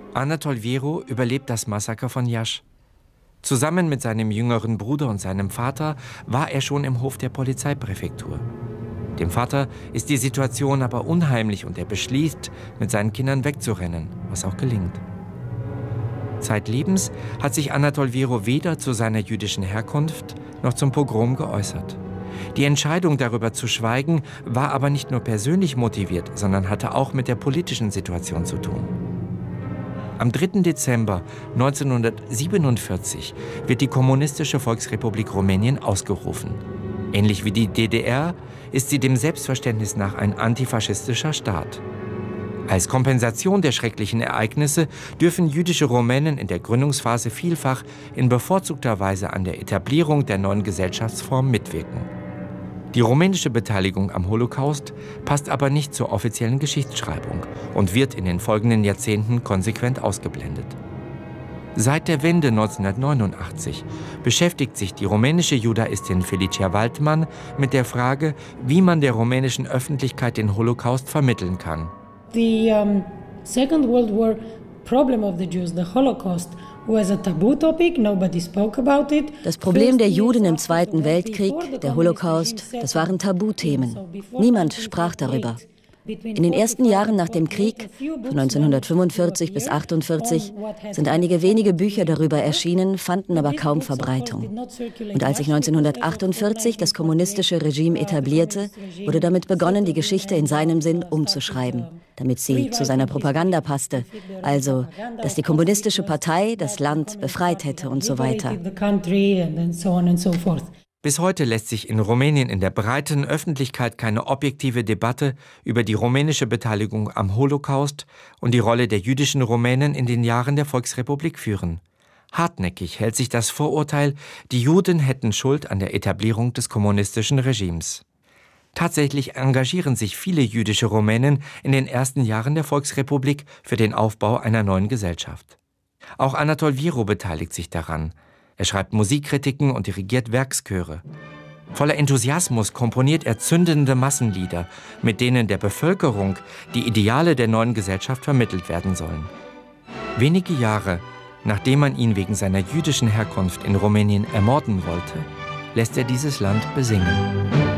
Anatol Vieru überlebt das Massaker von Iași. Zusammen mit seinem jüngeren Bruder und seinem Vater war er schon im Hof der Polizeipräfektur. Dem Vater ist die Situation aber unheimlich und er beschließt, mit seinen Kindern wegzurennen, was auch gelingt. Zeitlebens hat sich Anatol Vieru weder zu seiner jüdischen Herkunft noch zum Pogrom geäußert. Die Entscheidung, darüber zu schweigen, war aber nicht nur persönlich motiviert, sondern hatte auch mit der politischen Situation zu tun. Am 3. Dezember 1947 wird die Kommunistische Volksrepublik Rumänien ausgerufen. Ähnlich wie die DDR ist sie dem Selbstverständnis nach ein antifaschistischer Staat. Als Kompensation der schrecklichen Ereignisse dürfen jüdische Rumänen in der Gründungsphase vielfach in bevorzugter Weise an der Etablierung der neuen Gesellschaftsform mitwirken. Die rumänische Beteiligung am Holocaust passt aber nicht zur offiziellen Geschichtsschreibung und wird in den folgenden Jahrzehnten konsequent ausgeblendet. Seit der Wende 1989 beschäftigt sich die rumänische Judaistin Felicia Waldman mit der Frage, wie man der rumänischen Öffentlichkeit den Holocaust vermitteln kann. The Second World War problem of the Jews, the Holocaust, was a taboo topic. Nobody spoke about it. Das Problem der Juden im Zweiten Weltkrieg, der Holocaust, das waren Tabuthemen. Niemand sprach darüber. In den ersten Jahren nach dem Krieg, von 1945 bis 1948, sind einige wenige Bücher darüber erschienen, fanden aber kaum Verbreitung. Und als sich 1948 das kommunistische Regime etablierte, wurde damit begonnen, die Geschichte in seinem Sinn umzuschreiben, damit sie zu seiner Propaganda passte. Also, dass die kommunistische Partei das Land befreit hätte und so weiter. Bis heute lässt sich in Rumänien in der breiten Öffentlichkeit keine objektive Debatte über die rumänische Beteiligung am Holocaust und die Rolle der jüdischen Rumänen in den Jahren der Volksrepublik führen. Hartnäckig hält sich das Vorurteil, die Juden hätten Schuld an der Etablierung des kommunistischen Regimes. Tatsächlich engagieren sich viele jüdische Rumänen in den ersten Jahren der Volksrepublik für den Aufbau einer neuen Gesellschaft. Auch Anatol Vieru beteiligt sich daran. Er schreibt Musikkritiken und dirigiert Werkschöre. Voller Enthusiasmus komponiert er zündende Massenlieder, mit denen der Bevölkerung die Ideale der neuen Gesellschaft vermittelt werden sollen. Wenige Jahre, nachdem man ihn wegen seiner jüdischen Herkunft in Rumänien ermorden wollte, lässt er dieses Land besingen.